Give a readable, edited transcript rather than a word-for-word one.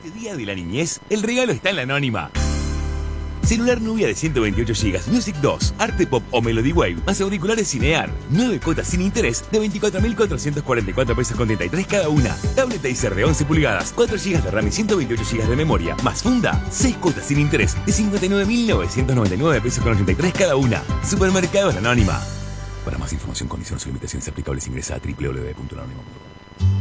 este día de la niñez, el regalo está en la Anónima. Celular Nubia de 128 GB, Music 2, Arte Pop o Melody Wave, más auriculares Cinear. 9 cuotas sin interés de 24.444 pesos con 33 cada una. Tablet Acer de 11 pulgadas, 4 GB de RAM y 128 GB de memoria, más funda. 6 cuotas sin interés de 59.999 pesos con 83 cada una. Supermercados La Anónima. Para más información, condiciones y limitaciones aplicables, ingresa a www.lanonima.com.